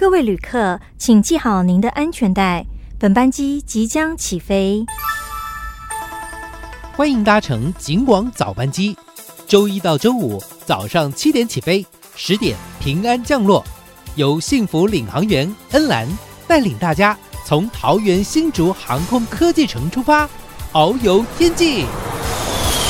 各位旅客，请系好您的安全带，本班机即将起飞。 欢迎搭乘警广早班机，周一到周五早上7点起飞，10点平安降落。由幸福领航员恩兰带领大家从桃园新竹航空科技城出发，遨游天际。